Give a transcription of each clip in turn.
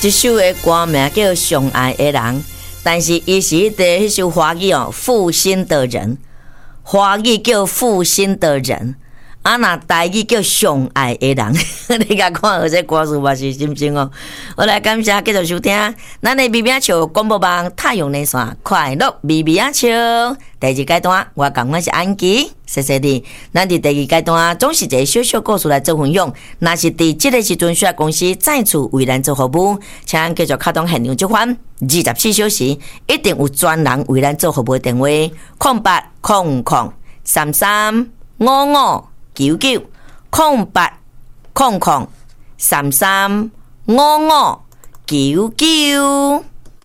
这首的歌名叫《上爱的人》，但是伊是迄首华语哦，负心的人，华语叫负心的人。啊，那台语叫上爱的人，你甲看好这歌词嘛是心情哦。我来感谢继续收听，咱的微微笑广播网太阳的线快乐微微笑。第二阶段，我感觉是安琪，谢谢你。咱伫第二阶段总是一个小小故事来做分享。若是伫这个时阵需要公司再次为咱做服务，请继续开通现场接番，24小时一定有专人为咱做服务的电话0800335599。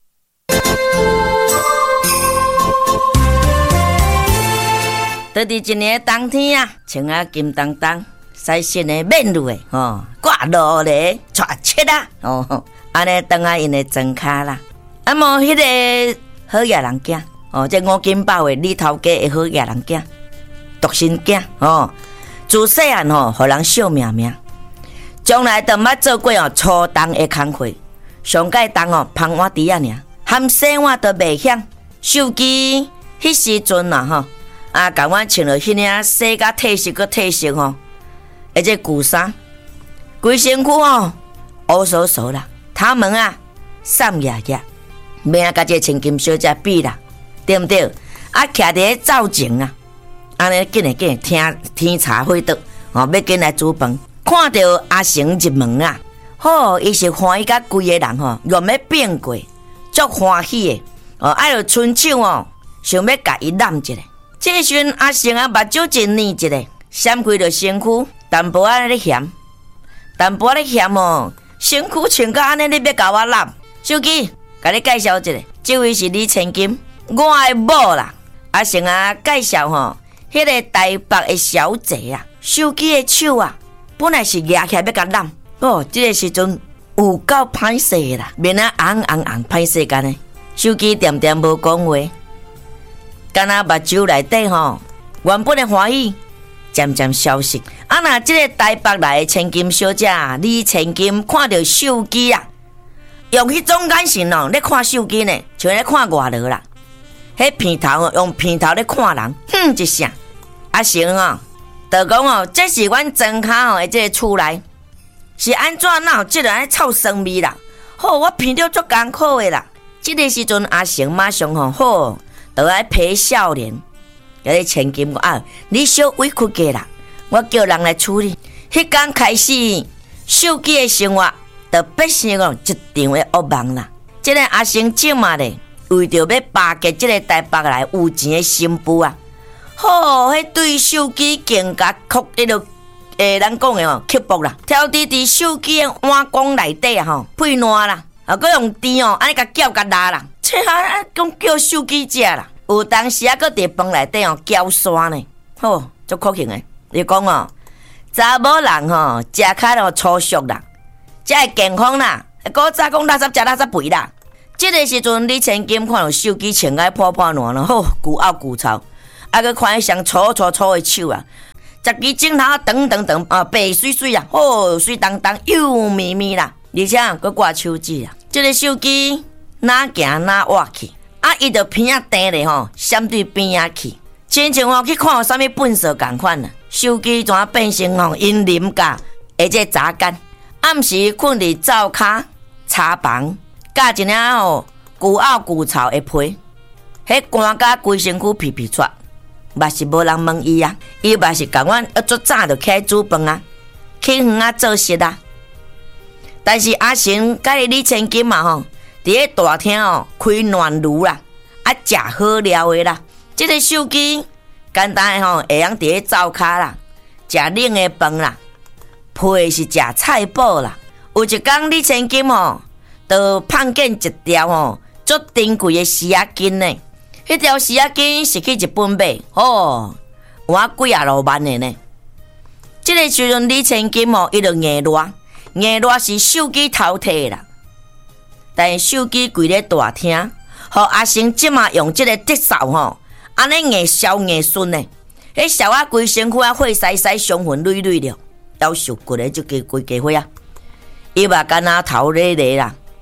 到伫一年冬天啊，穿啊金当当，晒身的面露的挂落咧，带切啊安尼当啊因的装卡啦，啊无迄个好野人囝这五金包的里头家的好野人囝，独生囝自细汉互人笑命命，将来都捌做过初冬的工课，上届冬芳碗猪仔尔，含洗碗都袂响。手机迄时阵甲阮穿了迄领洗甲褪色个褪色而且旧衫，规身躯乌索索啦，头毛散压压，免甲这千金小姐比啦，对毋对？徛伫灶前安尼紧听天茶会倒要紧来煮饭，看到阿成入门伊是欢喜甲规个人愿要变过，足欢喜的爱着伸手想要甲伊揽一下。这时阵阿成目睭真黏一个，闪开着身躯，淡薄仔咧嫌，身躯穿到安尼，你要甲我揽？手机，甲你介绍一下，这位是李千金，我的某啦。阿成介绍迄个台北的小姐手机的手本来是举起来要甲揽，这个时阵有够歹势啦，面红歹势干呢，手机点无讲话。敢若目睭内底原本的欢喜渐渐消失。若这个台北来的千金小姐李千金看到手机用迄种眼神咧看手机呢，像咧看外劳啦。迄片头用片头咧看人，一声。阿成就讲这是阮庄卡的这个厝内，是安怎有这个臭酸味啦？我闻到足艰苦的啦。这个时阵阿成马上好。都爱陪笑脸，有咧千金你小委屈过啦，我叫人来处理。迄天开始，手机的生活就变成一场的噩梦啦。这个阿成姐嘛咧，为着要巴结这个台北来有钱的新妇迄对手机更加酷咱讲的刻薄啦，挑伫手机的碗缸内底配烂啦，佮用电安尼甲搅甲拉啦。讲叫手机食啦，有当时佫伫饭内底搅沙呢，足可惜的。你讲查某人食较粗俗啦，才会健康啦。古早讲垃圾食垃圾肥啦。这个时阵，李千金看到手机穿个破烂了，旧拗旧臭，佫看迄双粗的手十支镜头长，白水水水当当又咪咪啦，而且佫挂手指啦。这个手机。哪行哪挖去，伊就偏低咧闪对边去，亲像去看有啥物粪扫同款啦。手机怎变成因林架，而且杂干，暗时困伫灶骹茶房，加一领旧拗旧臭的皮，迄寒甲规身躯皮皮出，嘛是无人问伊伊嘛是共阮足早就起来煮饭去园做事但是阿成甲李千金嘛伫咧大厅开暖炉啦，食好料的啦。这个手机简单的会用伫咧灶骹啦，食冷的饭啦，配是食菜脯啦。有一天李千金就碰见一条足珍贵的丝仔巾呢。迄条丝仔巾是去日本买，有几20万的呢。这个时阵李千金伊就硬热是手机偷摕啦。但手机跪咧大厅，互阿成即马用这个特扫安尼硬烧硬顺呢，迄烧规身躯火西西伤痕累累了，要受骨的就规家伙伊嘛干那头咧咧啦，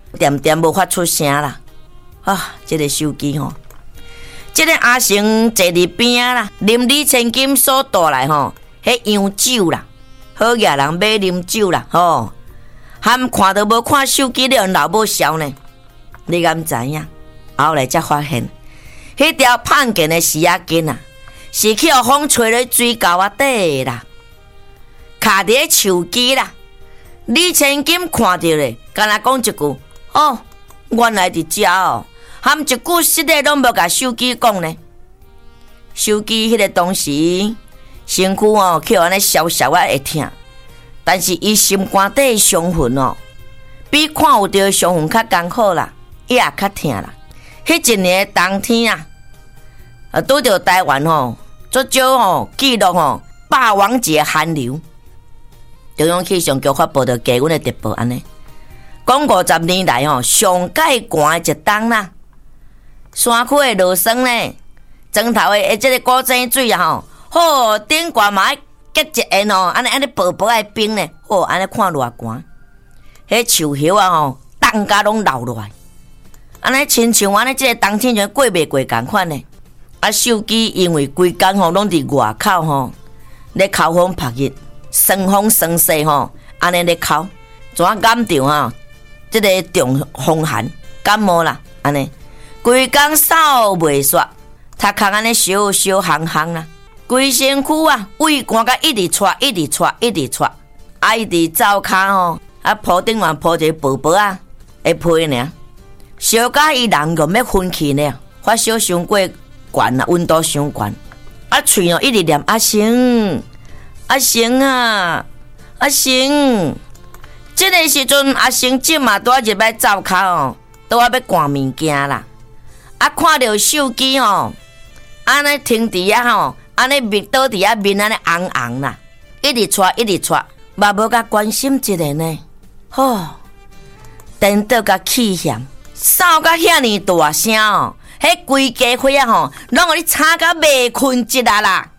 点点无发出声啦。啊，这个手机吼，这个阿成坐伫边啊啦，啉李千金所带来吼，迄洋酒啦，好野人买啉酒啦，吼，含看都无看手机，你老母笑呢？你敢知影？后来才发现，迄条胖见的洗牙巾啊，是去互风吹咧水沟啊底啦，卡伫手机啦。李千金看到咧，敢若讲一句：“哦，原来伫遮哦。”含一句实在拢无甲手机讲呢。手机迄个当时身躯哦，去安尼小小啊会疼，但是伊心肝底伤痕哦，比看有着伤痕较艰苦啦，伊也较疼啦。迄一年的冬天啊，拄着台湾吼，足少吼记录吼霸王级寒流。中央气象局发布着低温的特报安尼，讲50年来吼上介寒的一冬啦。山区的落霜呢，庄头的即个古井水啊吼，好顶悬嘛结一缘哦，安尼薄薄的冰呢，好安尼看偌寒。迄树叶啊吼，冻甲拢流落来，安尼亲像安尼即个冬天就过袂过共款呢。啊，手机因为规工吼拢伫外口吼，咧烤风晒日，霜风霜势吼，安尼咧烤，怎染着吼？即个中风寒感冒啦，安尼。规工扫袂煞，头壳安尼烧烧烘烘啦，规身躯啊胃寒甲一直喘，一直喘，一直喘，啊一直走骹吼，啊铺顶完铺一个薄薄啊的被尔，烧甲伊人个要昏去呢，发烧伤过悬啦，温度伤悬，啊喙哦一直念阿成，阿成啊，阿成，这个时阵阿成即嘛拄啊入来走骹哦，拄啊要赶物件啦。啊，看到手机吼，安尼停伫遐吼，安尼面倒伫遐面安尼红红啦，一直喘一直喘，嘛无甲关心一下呢。吼，电脑甲气险，扫甲遐尼大声哦，迄规家伙啊吼，拢互你吵甲袂困一下啦。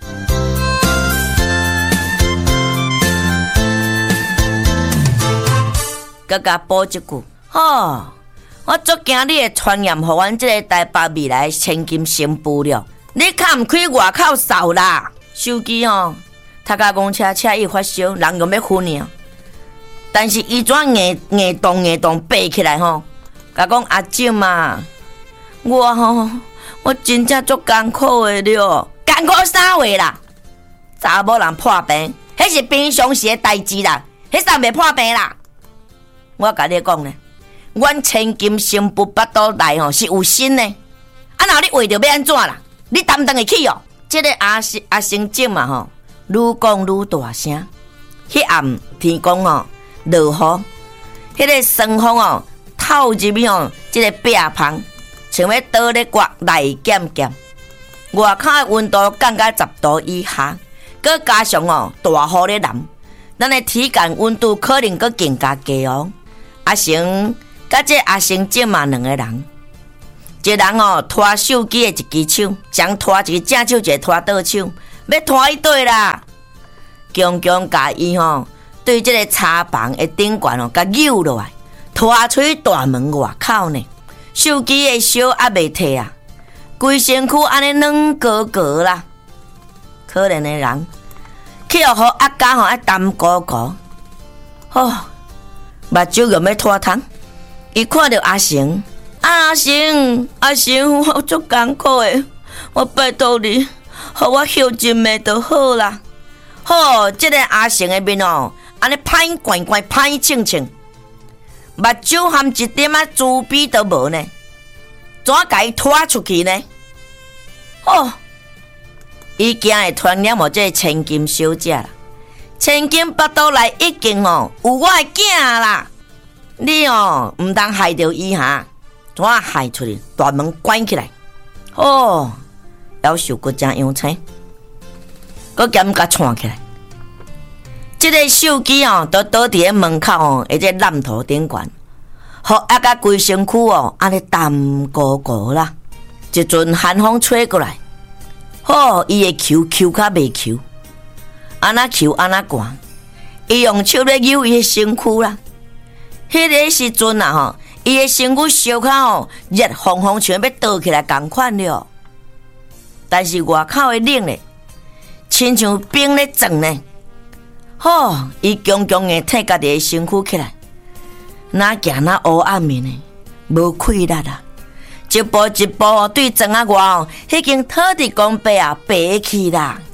佮甲补一句，吼。我足惊你会传染互阮即个台北未来千金新妇了。你较毋开外口扫啦，手机哦，他甲公车伊发烧，人又要昏了。但是伊怎硬动爬起来吼，甲讲阿静啊，我真正足艰苦的了，艰苦啥话啦？查某人破病，迄是平常时的代志啦，迄啥袂破病啦？我甲你讲呢。阮千金新妇巴肚内吼是有心呢，啊！若你为着要安怎啦？你担当会起哦？这个阿成姐嘛吼，愈讲愈大声。迄暗天公哦，落雨，迄个霜风哦，透入去哦，这个壁棚，像要倒咧刮内咸咸。外口的温度降到10度以下，佮加上哦大雨咧淋，咱的体感温度可能佮更加低哦。阿成。甲这阿成姐嘛两个人，一人哦拖手机的一只手，将拖一个正手，一个拖倒手，要拖伊对啦，强强甲伊吼对这个茶房的顶悬哦，甲扭落来，拖出去大门外口呢。手机的烧还未退啊，规身躯安尼软高高啦。可怜的人，去互阿家吼爱澹鼓鼓，哦，目睭又要拖汤。伊看到阿成，阿成，我足艰苦的，我拜托你，互我休一暝就好啦。好，这个阿成的面哦，安尼歹怪怪，歹清清，目睭含一点仔珠笔都无呢，怎甲伊拖出去呢？哦，伊惊会传染我这个千金小姐啦，千金巴肚内已经哦有我的囝啦。你哦，唔当害着伊哈，怎害出去？大门关起来，哦，夭寿骨真样青，佮兼甲串起来。这个手机哦，都倒伫咧门口哦，而且烂头顶悬，互啊甲规身躯哦，安尼澹鼓鼓啦。一阵寒风吹过来，哦，伊会抽较袂抽，安那抽安那寒，伊用手咧扭伊的身躯啦。迄个时阵啊吼， 伊的身躯烧烤热烘烘，像要倒起来同款了。但是外口的冷咧，亲像冰咧撞呢。伊强强的替家己的身躯起来，哪行哪黑暗面呢，无气力啊！一步一步对庄仔外，已经土地公伯啊爬起啦。